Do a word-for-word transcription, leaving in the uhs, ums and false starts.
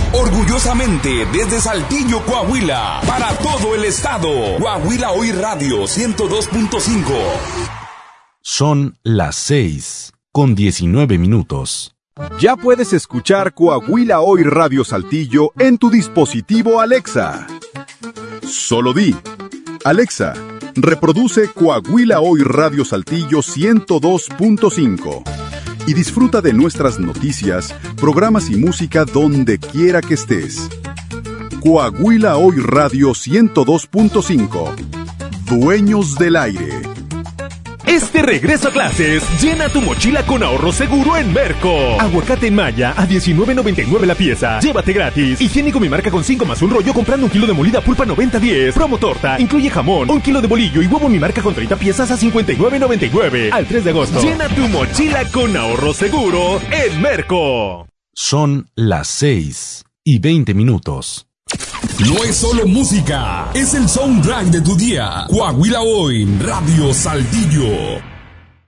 Orgullosamente desde Saltillo, Coahuila, para todo el estado. Coahuila Hoy Radio ciento dos punto cinco. Son las seis con diecinueve minutos. Ya puedes escuchar Coahuila Hoy Radio Saltillo en tu dispositivo Alexa. Solo di: Alexa, reproduce Coahuila Hoy Radio Saltillo ciento dos punto cinco. Y disfruta de nuestras noticias, programas y música donde quiera que estés. Coahuila Hoy Radio ciento dos punto cinco. Dueños del aire. Este regreso a clases, llena tu mochila con ahorro seguro en Merco. Aguacate en malla a diecinueve noventa y nueve la pieza. Llévate gratis. Higiénico mi marca con cinco más un rollo comprando un kilo de molida pulpa noventa diez. Promo torta, incluye jamón, un kilo de bolillo y huevo mi marca con treinta piezas a cincuenta y nueve noventa y nueve. Al tres de agosto. Llena tu mochila con ahorro seguro en Merco. Son las seis y veinte minutos. No es solo música, es el soundtrack de tu día. Coahuila Hoy Radio Saltillo.